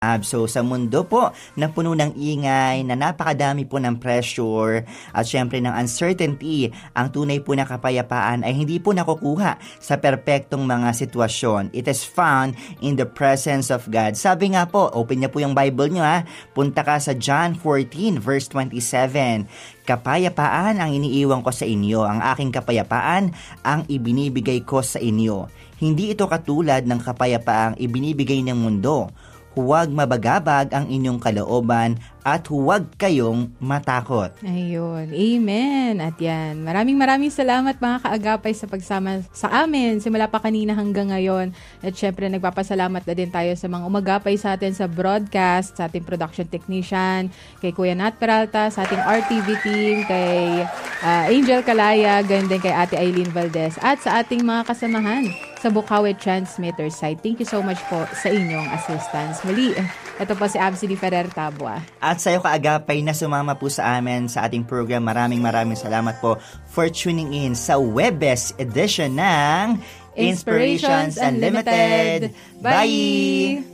So sa mundo po na puno ng ingay, na napakadami po ng pressure at syempre ng uncertainty, ang tunay po na kapayapaan ay hindi po nakukuha sa perpektong mga sitwasyon. It is found in the presence of God. Sabi nga po, open niya po yung Bible niyo ha. Punta ka sa John 14 verse 27. Kapayapaan ang iniiwan ko sa inyo, ang aking kapayapaan ang ibinibigay ko sa inyo. Hindi ito katulad ng kapayapaang ibinibigay ng mundo. Huwag mabagabag ang inyong kalooban at huwag kayong matakot. Ayun. Amen. At yan. Maraming salamat mga kaagapay sa pagsama sa amin simula pa kanina hanggang ngayon. At syempre nagpapasalamat na din tayo sa mga umagapay sa atin sa broadcast, sa ating production technician, kay Kuya Nat Peralta, sa ating RTV team, kay Angel Calaya, ganyan din kay Ate Aileen Valdez, at sa ating mga kasamahan sa Bukawi Transmitter site. Thank you so much po sa inyong assistance. Muli, ito po si Absidy Ferrer Tabua. At sa iyo kaagapay na sumama po sa amin sa ating program, maraming salamat po for tuning in sa Webes edition ng Inspirations Unlimited. Bye!